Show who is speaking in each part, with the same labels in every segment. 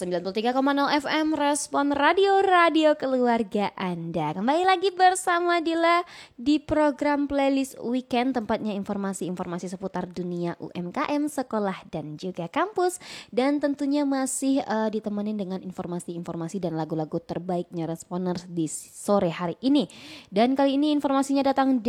Speaker 1: 93,0 FM Respon Radio keluarga Anda. Kembali lagi bersama Dila di program Playlist Weekend, tempatnya informasi-informasi seputar dunia UMKM, sekolah dan juga kampus. Dan tentunya masih ditemenin dengan informasi-informasi dan lagu-lagu terbaiknya Responers di sore hari ini. Dan kali ini informasinya datang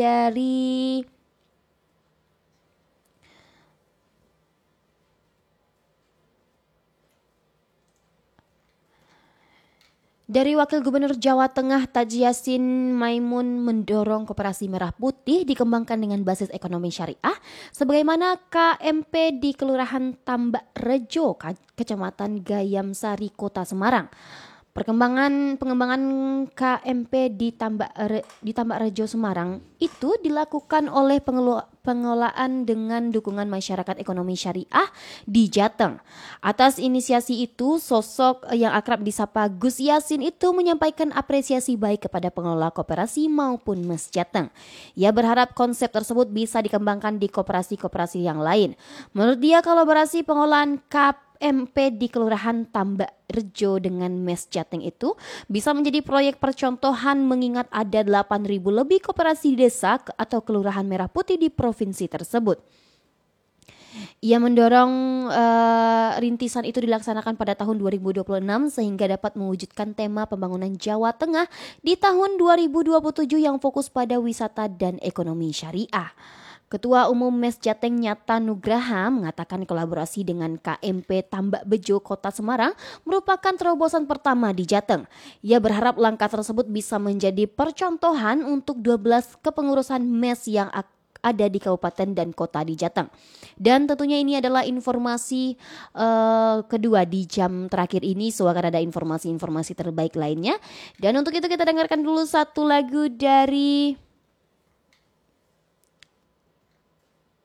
Speaker 1: dari Wakil Gubernur Jawa Tengah Taji Yassin Maimun mendorong koperasi merah putih dikembangkan dengan basis ekonomi syariah sebagaimana KMP di Kelurahan Tambak Rejo, Kecamatan Gayam Sari, Kota Semarang. Pengembangan KMP di Tambak Rejo Semarang itu dilakukan oleh pengelolaan dengan dukungan masyarakat ekonomi syariah di Jateng. Atas inisiasi itu, sosok yang akrab disapa Gus Yassin itu menyampaikan apresiasi baik kepada pengelola koperasi maupun Mes Jateng. Ia berharap konsep tersebut bisa dikembangkan di koperasi-koperasi yang lain. Menurut dia, kolaborasi pengelolaan KMP di Kelurahan Tambak Rejo dengan Mes Jateng itu bisa menjadi proyek percontohan mengingat ada 8.000 lebih koperasi desa atau kelurahan merah putih di provinsi tersebut. Ia mendorong rintisan itu dilaksanakan pada tahun 2026 sehingga dapat mewujudkan tema pembangunan Jawa Tengah di tahun 2027 yang fokus pada wisata dan ekonomi syariah. Ketua Umum Mes Jateng Nyata Nugraha mengatakan kolaborasi dengan KMP Tambak Bejo Kota Semarang merupakan terobosan pertama di Jateng. Ia berharap langkah tersebut bisa menjadi percontohan untuk 12 kepengurusan Mes yang ada di kabupaten dan kota di Jateng. Dan tentunya ini adalah informasi kedua di jam terakhir ini. So akan ada informasi-informasi terbaik lainnya. Dan untuk itu kita dengarkan dulu satu lagu dari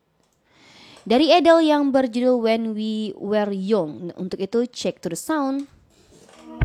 Speaker 1: Adele yang berjudul When We Were Young. Untuk itu check to the sound.